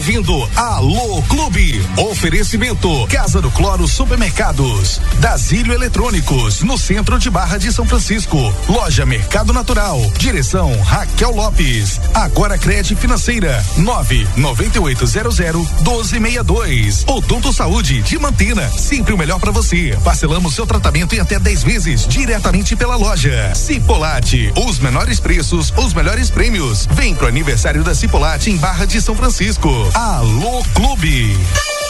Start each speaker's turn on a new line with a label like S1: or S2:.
S1: ouvindo Alô Clube. Oferecimento Casa do Cloro Supermercados, Dasílio Eletrônicos, no centro de Barra de São Francisco. Loja Mercado Natural. Direção Raquel Lopes. Agora Crédito Financeira 99800-1262. Odonto Saúde de Mantina, sempre o melhor para você. Parcelamos seu tratamento em até 10 vezes diretamente pela loja. Cipolate, os menores preços, os melhores prêmios. Vem pro aniversário da Cipolate em Barra de São Francisco. Alô Clube.